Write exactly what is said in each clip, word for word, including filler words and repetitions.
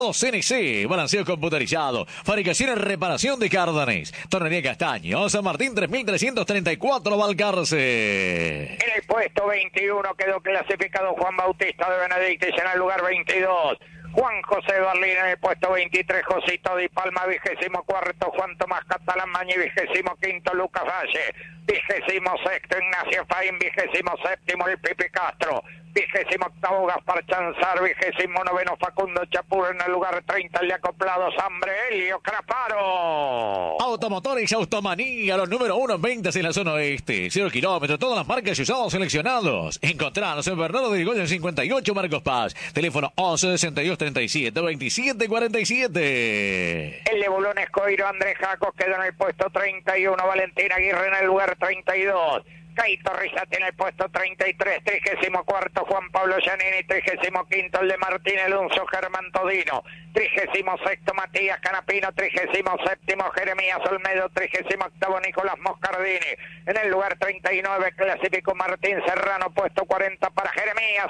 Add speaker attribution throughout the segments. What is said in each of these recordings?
Speaker 1: C N C, balanceo computarizado, fabricación y reparación de cárdenes, tornería Castaño, San Martín tres mil trescientos treinta y cuatro, Balcarce.
Speaker 2: En el puesto veintiuno quedó clasificado Juan Bautista de Benedictis en el lugar veintidós. Juan José Berlín en el puesto veintitrés, Josito Di Palma, vigésimo cuarto, Juan Tomás Catalán Mañi, vigésimo quinto, Lucas Valle, vigésimo sexto, Ignacio Faín, vigésimo séptimo, el Pipi Castro, vigésimo octavo, Gaspar Chanzar, vigésimo noveno, Facundo Chapur, en el lugar treinta, el de acoplado, Sambre Helio Craparo.
Speaker 1: Automotores Automanía, los número uno en ventas en la zona oeste, cero kilómetros, todas las marcas y usados seleccionados. Encontranos en Bernardo de Irigoyen cincuenta y ocho, Marcos Paz, teléfono once sesenta y dos treinta y siete veintisiete cuarenta y siete.
Speaker 2: El de Bulones Coiro, Andrés Jacos quedó en el puesto treinta y uno, Valentín Aguirre en el lugar treinta y dos. Caito Rizati en el puesto treinta y tres, trigésimo cuarto Juan Pablo Giannini, trigésimo quinto el de Martín Alonso Germán Todino, trigésimo sexto Matías Canapino, trigésimo séptimo Jeremías Olmedo, trigésimo octavo Nicolás Moscardini. En el lugar treinta y nueve clasificó Martín Serrano, puesto cuarenta para Jeremías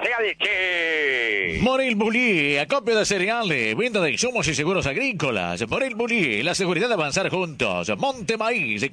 Speaker 2: Yadichi.
Speaker 1: Morel Bulí, acopio de cereales, venta de insumos y seguros agrícolas. Morel Bulí, la seguridad de avanzar juntos. Monte Maíz de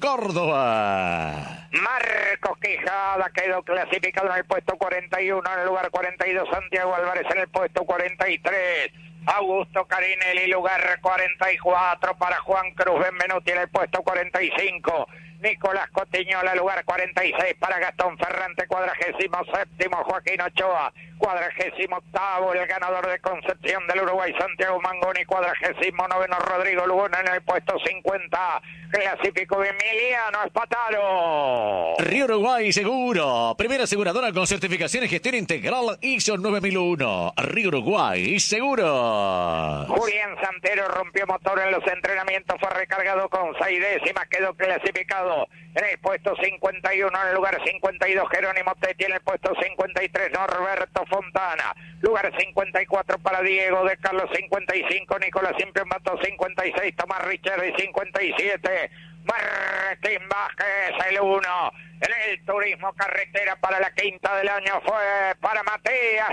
Speaker 1: Córdoba.
Speaker 2: Marcos Quijada quedó clasificado en el puesto cuarenta y uno, en el lugar cuarenta y dos Santiago Álvarez en el puesto cuarenta y tres. Augusto Carinelli, lugar cuarenta y cuatro para Juan Cruz Benvenuti en el puesto cuarenta y cinco. Nicolás Cotiñola, lugar cuarenta y seis para Gastón Ferrante, cuadragésimo séptimo Joaquín Ochoa, cuadragésimo octavo el ganador de Concepción del Uruguay Santiago Mangoni, cuadragésimo noveno Rodrigo Luguna en el puesto cincuenta, clasificó Emiliano Espataro.
Speaker 1: Río Uruguay Seguro, primera aseguradora con certificación y gestión integral I S O nueve mil uno. Río Uruguay Seguro.
Speaker 2: Julián Santero rompió motor en los entrenamientos, fue recargado con seis décimas, quedó clasificado en el puesto cincuenta y uno, en el lugar cincuenta y dos Jerónimo Tetti, en el puesto cincuenta y tres Norberto Fontana, lugar cincuenta y cuatro para Diego de Carlos, cincuenta y cinco Nicolás Siempre Mato, cincuenta y seis Tomás Richard y cincuenta y siete Martín Vázquez, el uno. En el turismo carretera para la quinta del año fue para Matías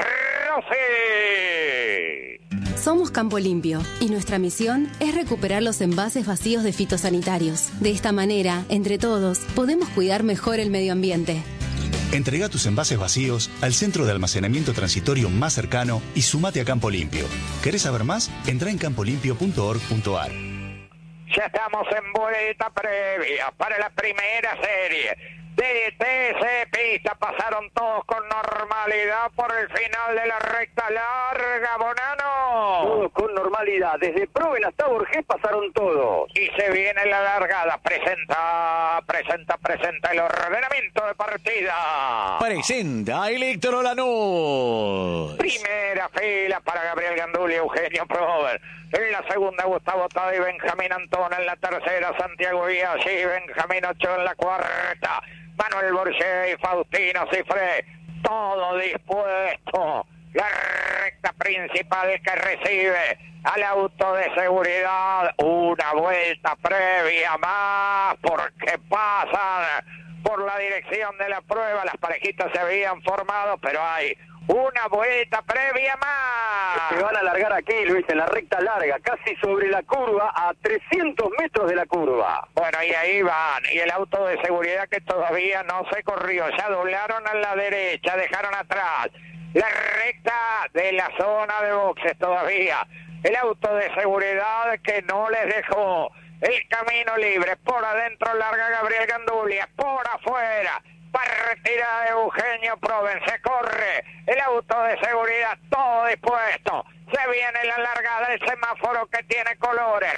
Speaker 2: Rossi.
Speaker 3: Somos Campo Limpio y nuestra misión es recuperar los envases vacíos de fitosanitarios. De esta manera, entre todos, podemos cuidar mejor el medio ambiente.
Speaker 4: Entrega tus envases vacíos al centro de almacenamiento transitorio más cercano y sumate a Campo Limpio. ¿Querés saber más? Entra en campo limpio punto org punto ar.
Speaker 2: Ya estamos en vuelta previa para la primera serie de T C Pista. Pasaron todos con normalidad por el final de la recta larga, Bonano.
Speaker 5: Todos con normalidad, desde Proven hasta Borges pasaron todos.
Speaker 2: Y se viene la largada, presenta, presenta, presenta el ordenamiento de partida.
Speaker 1: Presenta Electro Lanús.
Speaker 2: Primera fila para Gabriel Gandul y Eugenio Prover. En la segunda, Gustavo Tado y Benjamín Antón. En la tercera, Santiago Díaz y Benjamín Ochoa. En la cuarta, Manuel Borges y Faustino Cifré. Todo dispuesto. La recta principal que recibe al auto de seguridad. Una vuelta previa más, porque pasan por la dirección de la prueba. Las parejitas se habían formado, pero hay una vuelta previa más.
Speaker 5: Se van a largar aquí, Luis, en la recta larga, casi sobre la curva, a trescientos metros de la curva.
Speaker 2: Bueno, y ahí van. Y el auto de seguridad que todavía no se corrió. Ya doblaron a la derecha, dejaron atrás la recta de la zona de boxes todavía. El auto de seguridad que no les dejó el camino libre. Por adentro larga Gabriel Gandulia, por afuera partida de Eugenio Proven. Se corre el auto de seguridad, todo dispuesto. Se viene la largada, el semáforo que tiene colores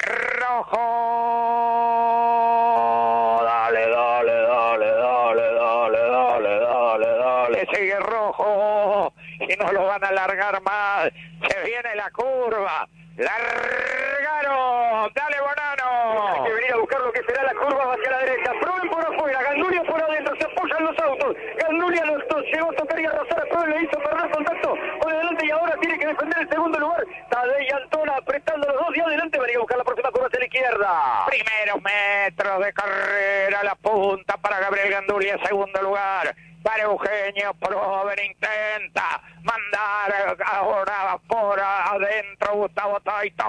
Speaker 2: rojo. Dale, dale, dale, dale, dale, dale, dale, dale. Sigue rojo y no lo van a largar más. Se viene la curva. ¡Largaron! ¡Dale, Bonano!
Speaker 5: Hay que venir a buscar lo que será la curva hacia la derecha. Proven por afuera, Gandulia por adentro, se apoyan los autos. Gandulia los dos, llegó a tocar y a rozar a Proven, le hizo perder contacto por adelante y ahora tiene que defender el segundo lugar. Tadei y Antona apretando los dos y adelante van a ir a buscar la próxima curva hacia la izquierda.
Speaker 2: Primeros metros de carrera, la punta para Gabriel Gandulia, segundo lugar. para Eugenio Prover, intenta mandar ahora por adentro Gustavo Toito.